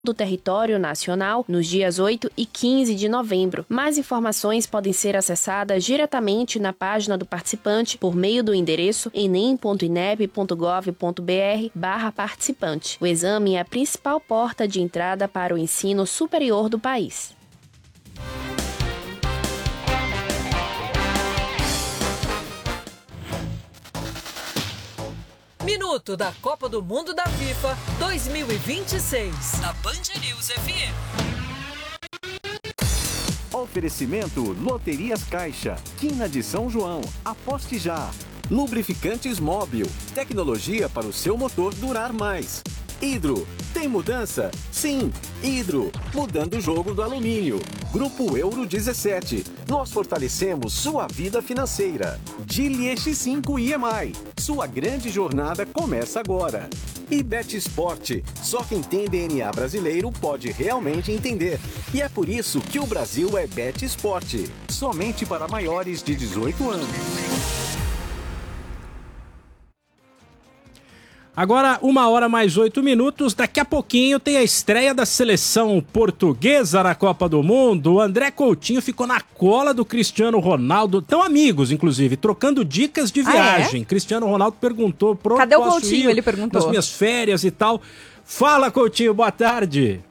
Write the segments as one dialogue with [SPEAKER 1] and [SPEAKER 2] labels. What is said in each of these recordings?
[SPEAKER 1] do território nacional nos dias 8 e 15 de novembro. Mais informações podem ser acessadas diretamente na página do participante por meio do endereço enem.inep.gov.br/participante. O exame é a principal porta de entrada para o ensino superior do país.
[SPEAKER 2] Minuto da Copa do Mundo da FIFA 2026. Na Band News FM.
[SPEAKER 3] Oferecimento Loterias Caixa, Quina de São João, aposte já. Lubrificantes Móbil, tecnologia para o seu motor durar mais. Hidro, tem mudança? Sim, Hidro, mudando o jogo do alumínio. Grupo Euro 17, nós fortalecemos sua vida financeira. Gili X5 EMI, sua grande jornada começa agora. E Bet Sport, só quem tem DNA brasileiro pode realmente entender. E é por isso que o Brasil é Bet Sport, somente para maiores de 18 anos.
[SPEAKER 4] Agora, 1h mais 8. Daqui a pouquinho tem a estreia da seleção portuguesa na Copa do Mundo. O André Coutinho ficou na cola do Cristiano Ronaldo. Estão amigos, inclusive, trocando dicas de viagem. Cristiano Ronaldo perguntou...
[SPEAKER 5] Cadê o Coutinho? Ele perguntou.
[SPEAKER 4] Nas minhas férias e tal. Fala, Coutinho, boa tarde.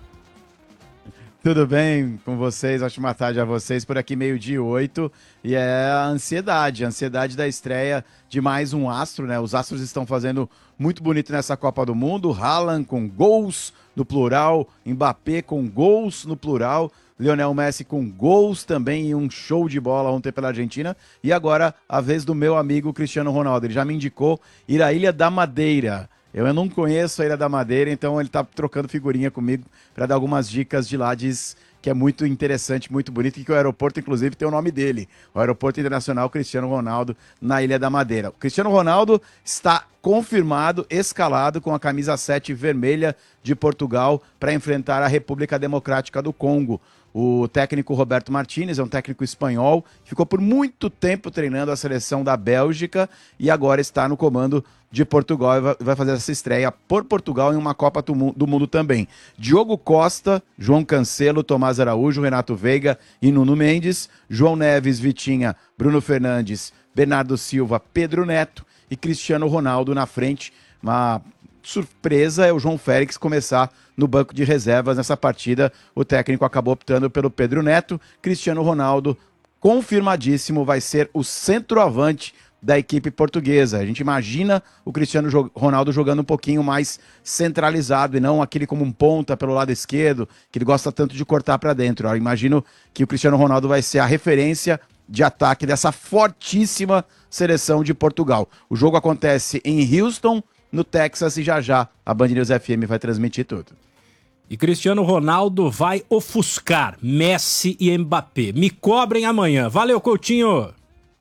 [SPEAKER 6] Tudo bem com vocês? Ótima tarde a vocês. Por aqui 12:08. E é a ansiedade da estreia de mais um astro, né? Os astros estão fazendo muito bonito nessa Copa do Mundo. Haaland com gols no plural, Mbappé com gols no plural, Lionel Messi com gols também e um show de bola ontem pela Argentina. E agora a vez do meu amigo Cristiano Ronaldo. Ele já me indicou ir à Ilha da Madeira. Eu não conheço a Ilha da Madeira, então ele está trocando figurinha comigo para dar algumas dicas de lá. Diz que é muito interessante, muito bonito, e que o aeroporto, inclusive, tem o nome dele. O Aeroporto Internacional Cristiano Ronaldo, na Ilha da Madeira. O Cristiano Ronaldo está confirmado, escalado com a camisa 7 vermelha de Portugal para enfrentar a República Democrática do Congo. O técnico Roberto Martínez é um técnico espanhol, ficou por muito tempo treinando a seleção da Bélgica e agora está no comando de Portugal e vai fazer essa estreia por Portugal em uma Copa do Mundo também. Diogo Costa, João Cancelo, Tomás Araújo, Renato Veiga e Nuno Mendes, João Neves, Vitinha, Bruno Fernandes, Bernardo Silva, Pedro Neto e Cristiano Ronaldo na frente. Uma surpresa é o João Félix começar no banco de reservas nessa partida. O técnico acabou optando pelo Pedro Neto. Cristiano Ronaldo, confirmadíssimo, vai ser o centroavante da equipe portuguesa. A gente imagina o Cristiano Ronaldo jogando um pouquinho mais centralizado e não aquele como um ponta pelo lado esquerdo, que ele gosta tanto de cortar para dentro. Eu imagino que o Cristiano Ronaldo vai ser a referência de ataque dessa fortíssima seleção de Portugal. O jogo acontece em Houston, no Texas, e já a Band News FM vai transmitir tudo.
[SPEAKER 4] E Cristiano Ronaldo vai ofuscar Messi e Mbappé. Me cobrem amanhã. Valeu, Coutinho!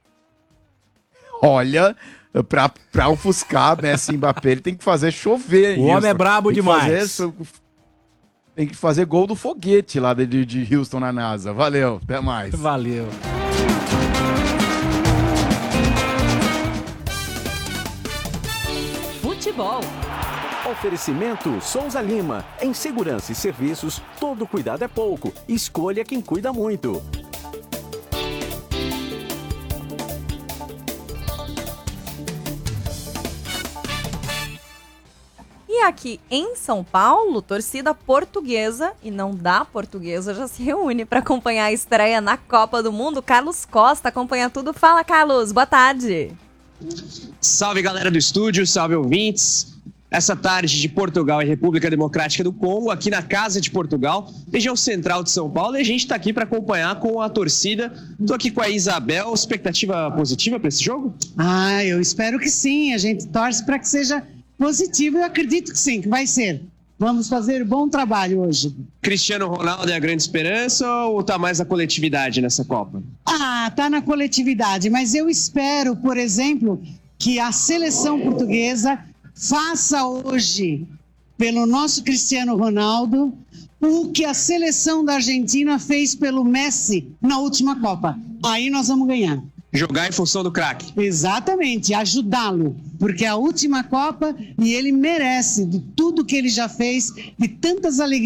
[SPEAKER 6] Olha, pra ofuscar Messi e Mbappé, ele tem que fazer chover.
[SPEAKER 4] O homem é brabo demais.
[SPEAKER 6] Tem que fazer gol do foguete lá de Houston na NASA. Valeu, até mais.
[SPEAKER 4] Valeu.
[SPEAKER 2] Futebol.
[SPEAKER 3] Oferecimento Souza Lima. Em segurança e serviços, todo cuidado é pouco. Escolha quem cuida muito.
[SPEAKER 5] E aqui em São Paulo, torcida portuguesa e não da Portuguesa já se reúne para acompanhar a estreia na Copa do Mundo. Carlos Costa acompanha tudo. Fala, Carlos, boa tarde.
[SPEAKER 7] Salve, galera do estúdio, salve, ouvintes. Essa tarde de Portugal e República Democrática do Congo, aqui na Casa de Portugal, região central de São Paulo, e a gente está aqui para acompanhar com a torcida. Estou aqui com a Isabel. Expectativa positiva para esse jogo?
[SPEAKER 8] Eu espero que sim. A gente torce para que seja positivo. Eu acredito que sim, que vai ser. Vamos fazer bom trabalho hoje.
[SPEAKER 7] Cristiano Ronaldo é a grande esperança ou tá mais a coletividade nessa Copa?
[SPEAKER 8] Tá na coletividade, mas eu espero, por exemplo, que a seleção portuguesa faça hoje, pelo nosso Cristiano Ronaldo, o que a seleção da Argentina fez pelo Messi na última Copa. Aí nós vamos ganhar.
[SPEAKER 7] Jogar em função do craque.
[SPEAKER 8] Exatamente, ajudá-lo, porque é a última Copa e ele merece de tudo que ele já fez, de tantas alegrias.